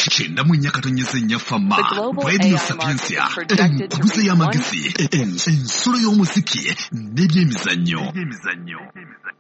Kyenda mu nnya katonnyesa ennya fama The global Radio AI Sapiensia market is projected to enkuluze reach y'amagezi ensolo y'omuziki n'ebyemizannyo